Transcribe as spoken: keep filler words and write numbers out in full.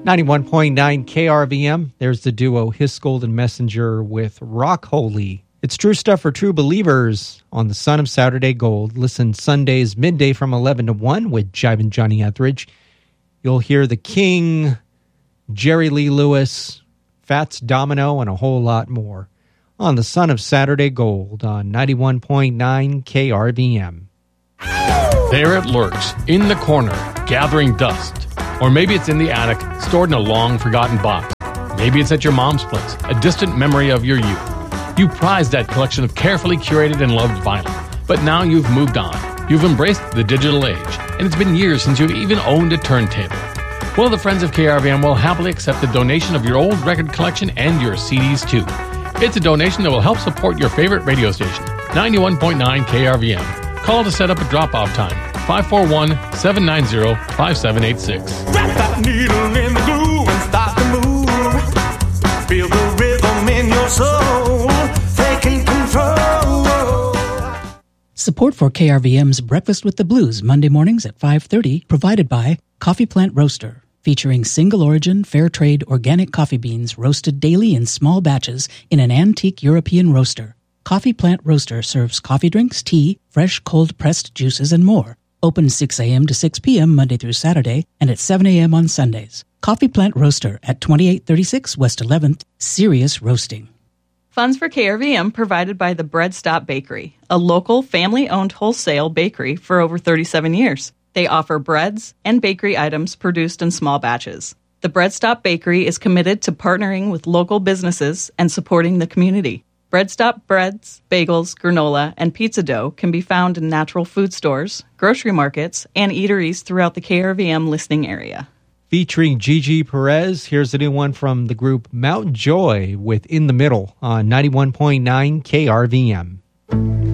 ninety-one point nine K R V M. There's the duo Hiscold and Messenger with Rock Holy. It's True Stuff for True Believers on the Son of Saturday Gold. Listen Sundays midday from eleven to one with Jivin' Johnny Etheridge. You'll hear The King, Jerry Lee Lewis, Fats Domino, and a whole lot more on the Son of Saturday Gold on ninety-one point nine K R V M. There it lurks, in the corner, gathering dust. Or maybe it's in the attic, stored in a long-forgotten box. Maybe it's at your mom's place, a distant memory of your youth. You prized that collection of carefully curated and loved vinyl, but now you've moved on. You've embraced the digital age, and it's been years since you've even owned a turntable. Well, the friends of K R V M will happily accept the donation of your old record collection and your C Ds, too. It's a donation that will help support your favorite radio station, ninety-one point nine K R V M. Call to set up a drop-off time, five four one, seven nine zero, five seven eight six. Wrap that needle in the glue and start to move. Feel the rhythm in your soul, taking control. Support for K R V M's Breakfast with the Blues Monday mornings at five thirty, provided by Coffee Plant Roaster, featuring single-origin, fair-trade organic coffee beans roasted daily in small batches in an antique European roaster. Coffee Plant Roaster serves coffee drinks, tea, fresh cold-pressed juices, and more. Open six a.m. to six p.m. Monday through Saturday and at seven a.m. on Sundays. Coffee Plant Roaster at twenty-eight thirty-six West eleventh, Serious Roasting. Funds for K R V M provided by the Bread Stop Bakery, a local family-owned wholesale bakery for over thirty-seven years. They offer breads and bakery items produced in small batches. The Bread Stop Bakery is committed to partnering with local businesses and supporting the community. Bread Stop breads, bagels, granola, and pizza dough can be found in natural food stores, grocery markets, and eateries throughout the K R V M listening area. Featuring Gigi Perez, here's a new one from the group Mount Joy with In the Middle on ninety-one point nine K R V M.